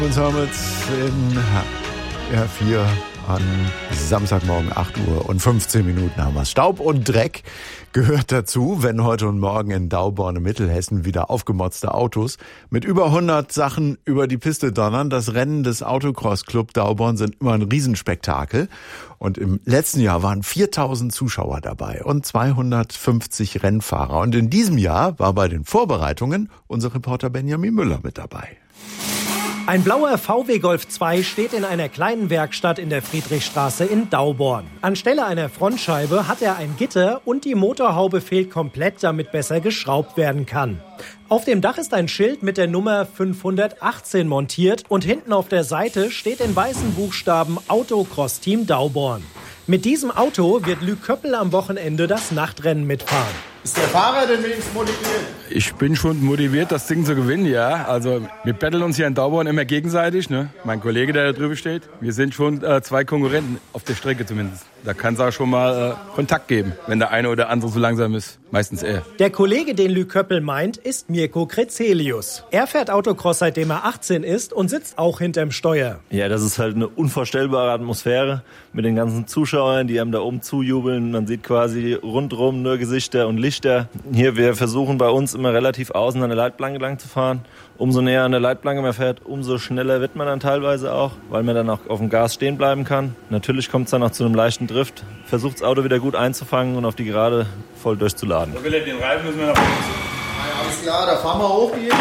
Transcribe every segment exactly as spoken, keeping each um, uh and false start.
Und damit in R vier an Samstagmorgen acht Uhr und fünfzehn Minuten haben wir. Staub und Dreck gehört dazu, wenn heute und morgen in Dauborn in Mittelhessen wieder aufgemotzte Autos mit über hundert Sachen über die Piste donnern. Das Rennen des Autocross Club Dauborn sind immer ein Riesenspektakel. Und im letzten Jahr waren viertausend Zuschauer dabei und zweihundertfünfzig Rennfahrer. Und in diesem Jahr war bei den Vorbereitungen unser Reporter Benjamin Müller mit dabei. Ein blauer V W Golf zwei steht in einer kleinen Werkstatt in der Friedrichstraße in Dauborn. Anstelle einer Frontscheibe hat er ein Gitter und die Motorhaube fehlt komplett, damit besser geschraubt werden kann. Auf dem Dach ist ein Schild mit der Nummer fünfhundertachtzehn montiert und hinten auf der Seite steht in weißen Buchstaben Autocross Team Dauborn. Mit diesem Auto wird Luc Köppel am Wochenende das Nachtrennen mitfahren. Ist der Fahrer denn wenigstens motiviert? Ich bin schon motiviert, das Ding zu gewinnen, ja. Also wir betteln uns hier in Dauborn immer gegenseitig, ne? Mein Kollege, der da drüben steht. Wir sind schon äh, zwei Konkurrenten, auf der Strecke zumindest. Da kann es auch schon mal äh, Kontakt geben, wenn der eine oder andere so langsam ist. Meistens er. Der Kollege, den Luc Köppel meint, ist Mirko Krezelius. Er fährt Autocross, seitdem er achtzehn ist und sitzt auch hinterm Steuer. Ja, das ist halt eine unvorstellbare Atmosphäre mit den ganzen Zuschauern, die einem da oben zujubeln. Man sieht quasi rundherum nur Gesichter und Lichter. Hier, wir versuchen bei uns immer relativ außen an der Leitplanke lang zu fahren. Umso näher an der Leitplanke man fährt, umso schneller wird man dann teilweise auch, weil man dann auch auf dem Gas stehen bleiben kann. Natürlich kommt es dann auch zu einem leichten Drift. Versucht das Auto wieder gut einzufangen und auf die Gerade voll durchzuladen. Da will er den Reifen, müssen wir nach oben. Alles klar, da fahren wir hoch. Die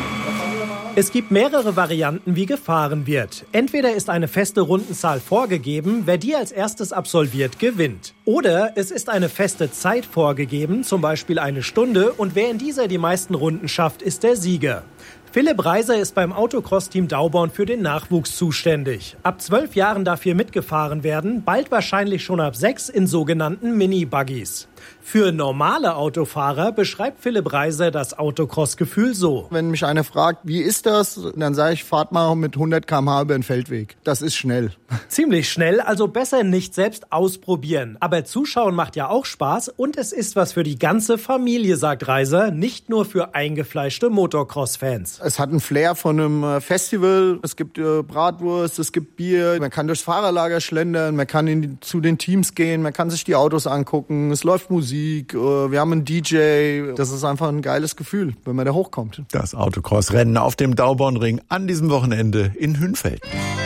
Es gibt mehrere Varianten, wie gefahren wird. Entweder ist eine feste Rundenzahl vorgegeben, wer die als erstes absolviert, gewinnt. Oder es ist eine feste Zeit vorgegeben, zum Beispiel eine Stunde, und wer in dieser die meisten Runden schafft, ist der Sieger. Philipp Reiser ist beim Autocross-Team Dauborn für den Nachwuchs zuständig. Ab zwölf Jahren darf hier mitgefahren werden, bald wahrscheinlich schon ab sechs in sogenannten Mini-Buggies. Für normale Autofahrer beschreibt Philipp Reiser das Autocross-Gefühl so. Wenn mich einer fragt, wie ist das, dann sage ich, fahrt mal mit hundert Kilometer pro Stunde über den Feldweg. Das ist schnell. Ziemlich schnell, also besser nicht selbst ausprobieren. Aber Zuschauen macht ja auch Spaß und es ist was für die ganze Familie, sagt Reiser, nicht nur für eingefleischte Motocross-Fans. Es hat einen Flair von einem Festival. Es gibt äh, Bratwurst, es gibt Bier. Man kann durchs Fahrerlager schlendern, man kann in die, zu den Teams gehen, man kann sich die Autos angucken. Es läuft Musik, äh, wir haben einen D J. Das ist einfach ein geiles Gefühl, wenn man da hochkommt. Das Autocross-Rennen auf dem Daubornring an diesem Wochenende in Hünfelden.